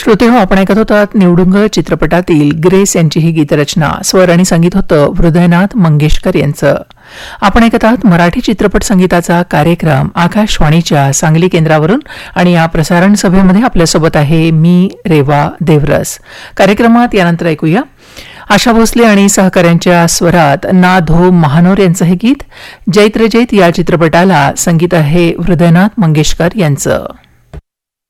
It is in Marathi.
श्रोतेहो, आपण ऐकत होतात निवडुंग चित्रपटातील ग्रेस यांची ही गीतरचना. स्वर आणि संगीत होतं हृदयनाथ मंगेशकर यांचं. आपण ऐकत आहात मराठी चित्रपट संगीताचा कार्यक्रम आकाशवाणीच्या सांगली केंद्रावरून आणि या प्रसारण सभेमध्ये आपल्यासोबत आहे मी रेवा देवरस. कार्यक्रमात यानंतर ऐकूया आशा भोसले आणि सहकाऱ्यांच्या स्वरात ना धो महानोर यांचं हे गीत. जैत रे जैत या चित्रपटाला संगीत आहे हृदयनाथ मंगेशकर यांचं.